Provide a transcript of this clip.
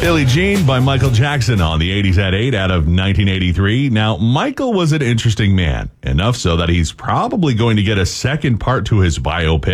Billie Jean by Michael Jackson on the 80s at 8 out of 1983. Now, Michael was an interesting man, enough so that he's probably going to get a second part to his biopic.